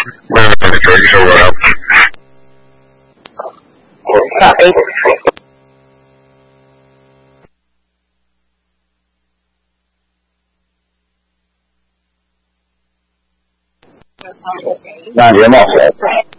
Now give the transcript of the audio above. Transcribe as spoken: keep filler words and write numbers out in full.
那可以说我要。那别冒险。